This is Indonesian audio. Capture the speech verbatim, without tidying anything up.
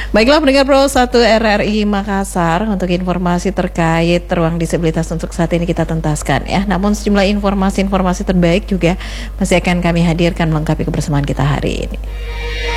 Baiklah pendengar Pro satu R R I Makassar, untuk informasi terkait ruang disabilitas untuk saat ini kita tuntaskan ya. Namun sejumlah informasi-informasi terbaik juga masih akan kami hadirkan melengkapi kebersamaan kita hari ini.